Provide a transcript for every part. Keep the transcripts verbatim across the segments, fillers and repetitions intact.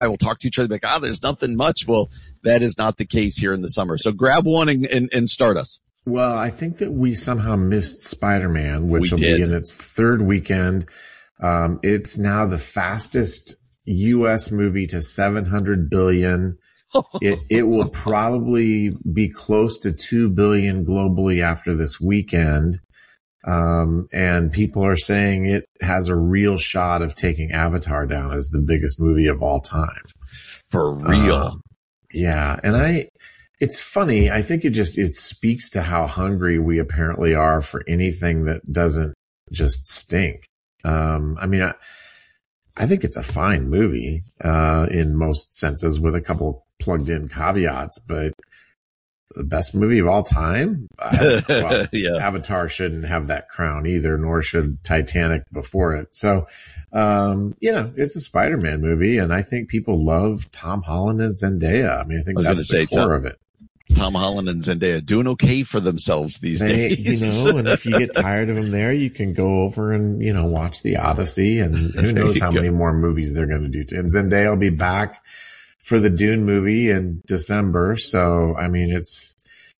will talk to each other like, ah, there's nothing much. Well, that is not the case here in the summer. So grab one and, and, and start us. Well, I think that we somehow missed Spider-Man, which We will did. be in its third weekend. Um, it's now the fastest U S movie to seven hundred billion. It, it will probably be close to two billion globally after this weekend. Um, and people are saying it has a real shot of taking Avatar down as the biggest movie of all time. For real. Um, yeah. And I, it's funny. I think it just, it speaks to how hungry we apparently are for anything that doesn't just stink. Um, I mean, I, I think it's a fine movie, uh, in most senses with a couple plugged in caveats, but the best movie of all time? I, well, yeah. Avatar shouldn't have that crown either, nor should Titanic before it. So, um, you know, it's a Spider-Man movie, and I think people love Tom Holland and Zendaya. I mean, I think I that's the the core Tom, of it. Tom Holland and Zendaya doing okay for themselves these they, days. You know, and if you get tired of them there, you can go over and, you know, watch The Odyssey, and who knows how go. many more movies they're going to do. And Zendaya will be back for the Dune movie in December. So, I mean, it's,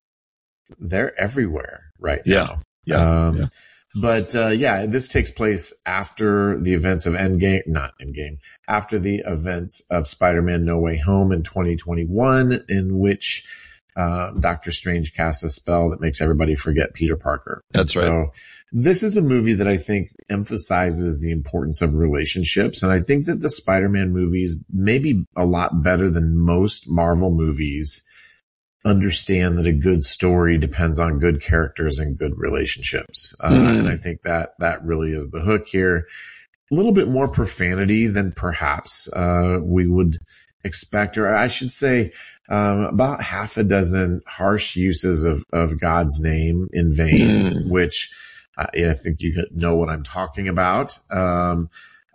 they're everywhere right yeah. now. Yeah. Um, yeah. But, uh, yeah, this takes place after the events of Endgame, not Endgame, after the events of Spider-Man No Way Home in twenty twenty-one, in which, uh, Doctor Strange casts a spell that makes everybody forget Peter Parker. That's right. So this is a movie that I think emphasizes the importance of relationships. And I think that the Spider-Man movies, maybe a lot better than most Marvel movies, understand that a good story depends on good characters and good relationships. Uh, mm. And I think that that really is the hook here. A little bit more profanity than perhaps, uh, we would expect, or I should say, um, about half a dozen harsh uses of, of God's name in vain, mm. which, uh, I think you know what I'm talking about. Um,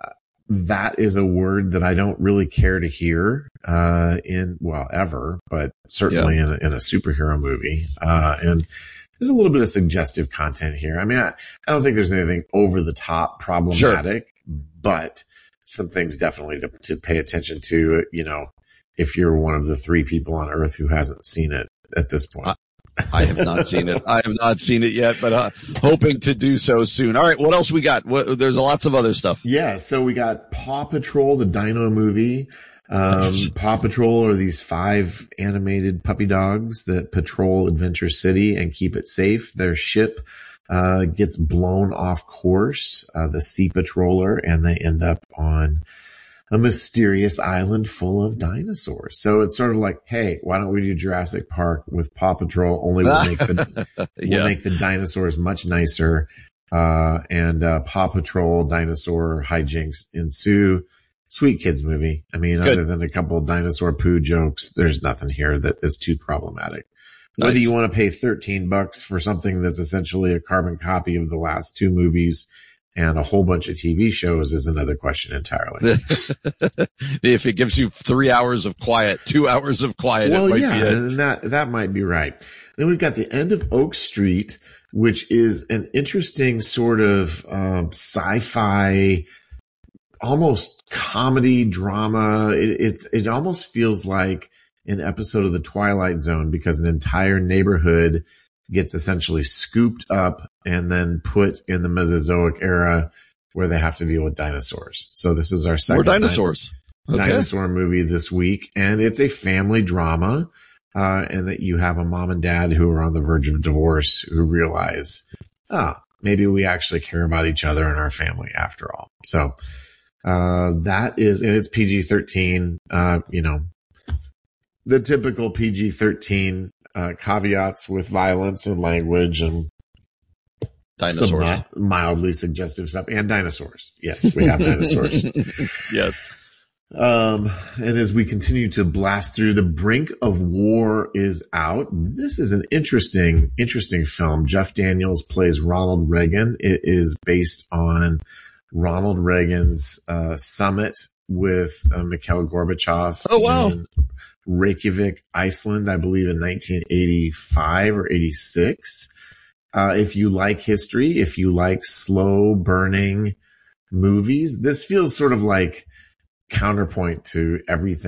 that is a word that I don't really care to hear, uh, in, well, ever, but certainly yeah. in, a, in a superhero movie. Uh, and there's a little bit of suggestive content here. I mean, I, I don't think there's anything over the top problematic, sure. but some things definitely to, to pay attention to, you know, if you're one of the three people on earth who hasn't seen it at this point. I, I have not seen it. I have not seen it yet, but uh, hoping to do so soon. All right. What else we got? What, there's lots of other stuff. Yeah. So we got Paw Patrol, the Dino movie. Um, Paw Patrol are these five animated puppy dogs that patrol Adventure City and keep it safe. Their ship, uh, gets blown off course, uh, the Sea Patroller, and they end up on a mysterious island full of dinosaurs. So it's sort of like, hey, why don't we do Jurassic Park with Paw Patrol? Only we'll make the, yeah. we'll make the dinosaurs much nicer. Uh, and, uh, Paw Patrol dinosaur hijinks ensue. Sweet kids movie. I mean, Good. Other than a couple of dinosaur poo jokes, there's nothing here that is too problematic. Nice. Whether you want to pay thirteen bucks for something that's essentially a carbon copy of the last two movies and a whole bunch of T V shows is another question entirely. If it gives you three hours of quiet, two hours of quiet, well, it might yeah, be and that that might be right. Then we've got The End of Oak Street, which is an interesting sort of um, sci-fi, almost comedy drama. It, it's it almost feels like an episode of The Twilight Zone because an entire neighborhood gets essentially scooped up and then put in the Mesozoic era where they have to deal with dinosaurs. So this is our second More dinosaurs. Dino- okay. dinosaur movie this week. And it's a family drama, uh, and that you have a mom and dad who are on the verge of divorce who realize, ah, maybe we actually care about each other and our family after all. So, uh, that is, and it's P G thirteen, uh, you know, the typical P G thirteen Uh, caveats with violence and language and dinosaurs, some mi- mildly suggestive stuff, and dinosaurs. Yes, we have dinosaurs. Yes. Um, and as we continue to blast through, The Brink of War is out. This is an interesting, interesting film. Jeff Daniels plays Ronald Reagan. It is based on Ronald Reagan's uh, summit with uh, Mikhail Gorbachev. Oh, wow. In Reykjavik, Iceland, I believe in nineteen eighty-five or eighty-six. Uh, if you like history, if you like slow burning movies, this feels sort of like counterpoint to everything